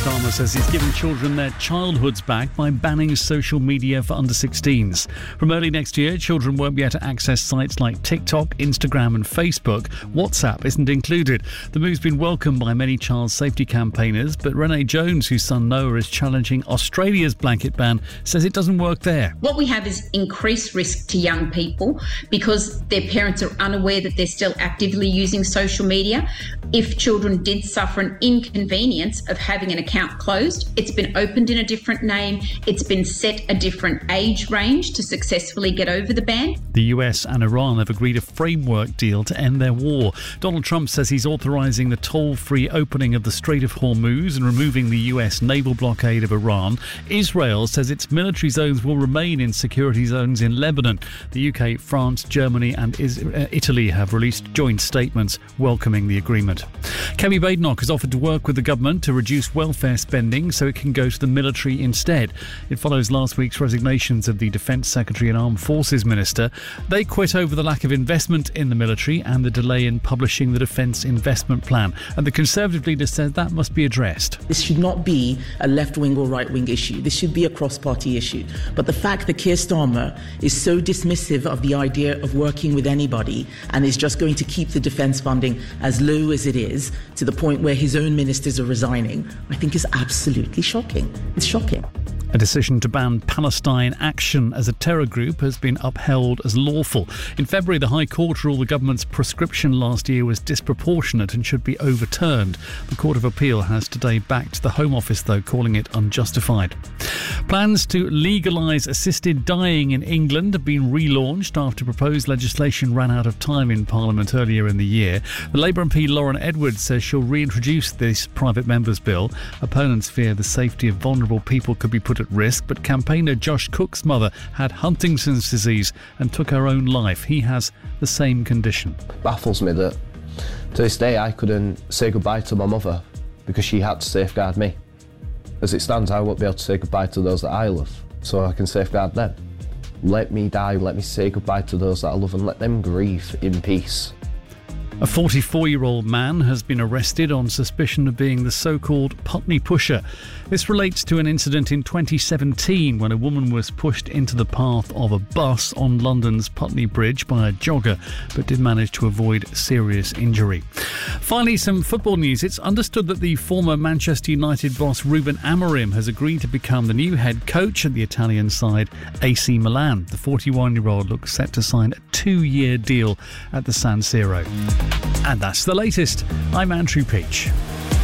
Starmer says he's giving children their childhoods back by banning social media for under-16s. From early next year, children won't be able to access sites like TikTok, Instagram and Facebook. WhatsApp isn't included. The move's been welcomed by many child safety campaigners, but Renee Jones, whose son Noah is challenging Australia's blanket ban, says it doesn't work there. What we have is increased risk to young people because their parents are unaware that they're still actively using social media. If children did suffer an inconvenience of having an account closed, it's been opened in a different name, it's been set a different age range to successfully get over the ban. The US and Iran have agreed a framework deal to end their war. Donald Trump says he's authorising the toll-free opening of the Strait of Hormuz and removing the US naval blockade of Iran. Israel says its military zones will remain in security zones in Lebanon. The UK, France, Germany and Italy have released joint statements welcoming the agreement. Kemi Badenoch has offered to work with the government to reduce welfare spending so it can go to the military instead. It follows last week's resignations of the Defence Secretary and Armed Forces Minister. They quit over the lack of investment in the military and the delay in publishing the Defence Investment Plan. And the Conservative leader says that must be addressed. This should not be a left-wing or right-wing issue. This should be a cross-party issue. But the fact that Keir Starmer is so dismissive of the idea of working with anybody and is just going to keep the defence funding as low as it is, to the point where his own ministers are resigning, I think is absolutely shocking. It's shocking. A decision to ban Palestine Action as a terror group has been upheld as lawful. In February, the High Court ruled the government's prescription last year was disproportionate and should be overturned. The Court of Appeal has today backed the Home Office, though, calling it unjustified. Plans to legalise assisted dying in England have been relaunched after proposed legislation ran out of time in Parliament earlier in the year. The Labour MP Lauren Edwards says she'll reintroduce this private member's bill. Opponents fear the safety of vulnerable people could be put at risk, but campaigner Josh Cook's mother had Huntington's disease and took her own life. He has the same condition. It baffles me that to this day I couldn't say goodbye to my mother because she had to safeguard me. As it stands, I won't be able to say goodbye to those that I love, so I can safeguard them. Let me die, let me say goodbye to those that I love and let them grieve in peace. A 44-year-old man has been arrested on suspicion of being the so-called Putney Pusher. This relates to an incident in 2017 when a woman was pushed into the path of a bus on London's Putney Bridge by a jogger, but did manage to avoid serious injury. Finally, some football news. It's understood that the former Manchester United boss Ruben Amorim has agreed to become the new head coach at the Italian side AC Milan. The 41-year-old looks set to sign a 2-year deal at the San Siro. And that's the latest. I'm Andrew Peach.